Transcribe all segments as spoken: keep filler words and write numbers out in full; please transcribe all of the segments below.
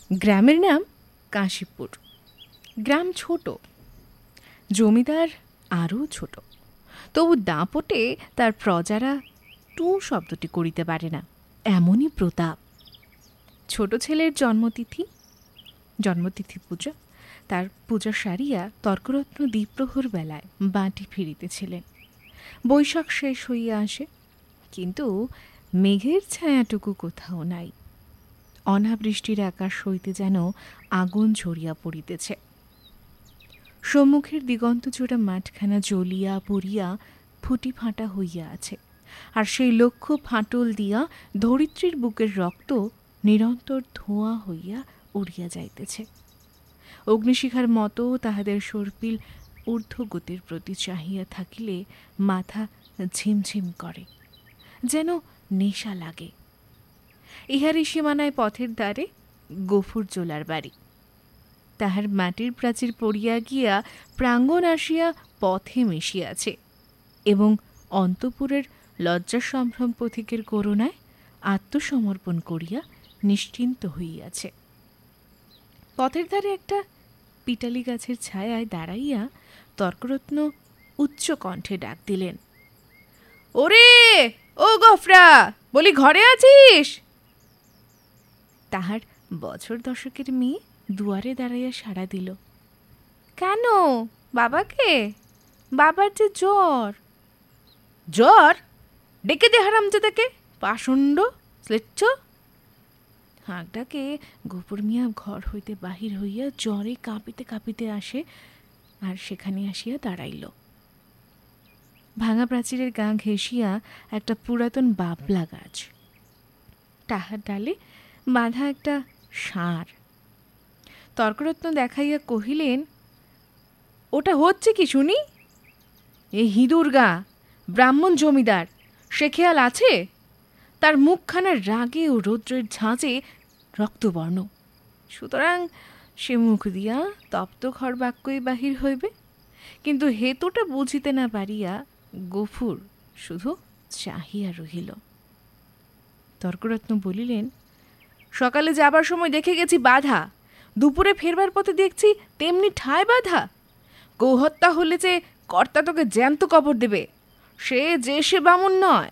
গ্রামের নাম কাশীপুর। গ্রাম ছোট, জমিদার আরও ছোট, তবু দাপটে তার প্রজারা টু শব্দটি করিতে পারে না, এমনই প্রতাপ। ছোট ছেলের জন্মতিথি জন্মতিথি পূজা, তার পূজা সারিয়া তর্করত্ন দ্বিপ্রহর বেলায় বাটি ফিরিতেছিলেন। বৈশাখ শেষ হইয়া আসে, কিন্তু মেঘের ছায়াটুকু কোথাও নাই। অনাবৃষ্টির আকাশ হইতে যেন আগুন ঝরিয়া পড়িতেছে। সম্মুখের দিগন্তজোড়া মাঠখানা জ্বলিয়া পড়িয়া ফুটি ফাঁটা হইয়া আছে, আর সেই লক্ষ্য ফাটল দিয়া ধরিত্রীর বুকের রক্ত নিরন্তর ধোঁয়া হইয়া উড়িয়া যাইতেছে। অগ্নিশিখার মতো তাহাদের সর্পিল ঊর্ধ্বগতির প্রতি চাহিয়া থাকিলে মাথা ঝিমঝিম করে, যেন নেশা লাগে। ইহারই সীমানায় পথের দ্বারে গফুর জোলার বাড়ি। তাহার মাটির প্রাচীর পড়িয়া গিয়া প্রাঙ্গণ আসিয়া পথে মিশিয়াছে, এবং অন্তপুরের লজ্জা সম্ভ্রম পথিকের করুণায় আত্মসমর্পণ করিয়া নিশ্চিন্ত হইয়াছে। পথের ধারে একটা পিটালি গাছের ছায়ায় দাঁড়াইয়া তর্করত্ন উচ্চ কণ্ঠে ডাক দিলেন, ওরে ও গফরা, বলি ঘরে আছিস? তাহার বছর দশকের মেয়ে দুয়ারে দাঁড়াইয়া সাড়া দিল, কেন বাবাকে? বাবার যে জ্বর। জ্বর? ডেকে দে হারামজাদাকে, পাষণ্ড স্লেচ্ছ। হাঁকডাকে গোপুর মিয়া ঘর হইতে বাহির হইয়া জ্বরে কাঁপিতে কাঁপিতে আসে, আর সেখানে আসিয়া দাঁড়াইল। ভাঙা প্রাচীরের গা ঘেঁষিয়া একটা পুরাতন বাবলা গাছ, তাহার ডালে বাঁধা একটা ষাঁড়। তর্করত্ন দেখাইয়া কহিলেন, ওটা হচ্ছে কি শুনি? এ হিঁদুর গা, ব্রাহ্মণ জমিদার, সে খেয়াল আছে? তার মুখখানা রাগে ও রৌদ্রের ঝাঁঝে রক্তবর্ণ, সুতরাং সে মুখ দিয়া তপ্ত খড় বাক্যই বাহির হইবে। কিন্তু হেতুটা বুঝিতে না পারিয়া গফুর শুধু চাহিয়া রহিল। তর্করত্ন বলিলেন, সকালে যাবার সময় দেখে গেছি বাধা, দুপুরে ফেরবার পথে দেখছি তেমনি ঠায় বাধা। গৌহত্যা হলে যে কর্তা তোকে জ্যান্ত কবর দেবে, সে যে সে বামুন নয়।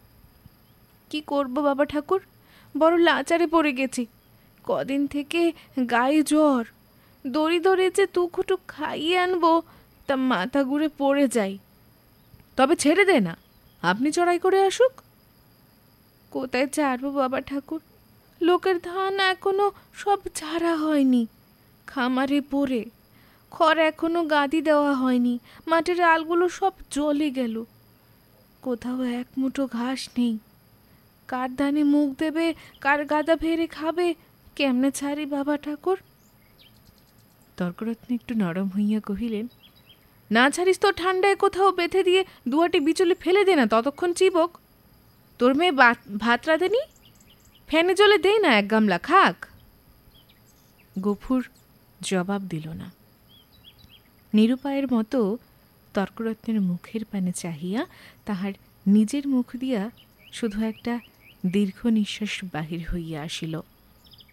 কি করব বাবা ঠাকুর, বড় লাচারে পড়ে গেছি। কদিন থেকে গায়ে জ্বর, দড়ি ধরে যে তুকুটুক খাইয়ে আনবো তা মাথা ঘুরে পড়ে যাই। তবে ছেড়ে দে না, আপনি চড়াই করে আসুক। কোথায় ছাড়বো বাবা ঠাকুর, লোকের ধান এখনো সব ঝাড়া হয়নি, খামারে পড়ে। খড় এখনো গাদি দেওয়া হয়নি, মাঠের আলগুলো সব জ্বলে গেল। কোথাও এক মুঠো ঘাস নেই। কার ধানে মুখ দেবে, কার গাদা ভেড়ে খাবে, কেমনে ছাড়ি বাবা ঠাকুর? তর্করত্ন একটু নরম হইয়া কহিলেন, না ছাড়িস তো ঠান্ডায় কোথাও বেঁধে দিয়ে দুয়াটি বিচলে ফেলে দে না, ততক্ষণ চিবক। তোর মেয়ে ভাত রাঁধেনি? ফ্যানে জলে দে না এক গামলা, খাক। গফুর জবাব দিল না। নিরুপায়ের মতো তর্করত্নের মুখের পানে চাহিয়া তাহার নিজের মুখ দিয়া শুধু একটা দীর্ঘ নিঃশ্বাস বাহির হইয়া আসিল।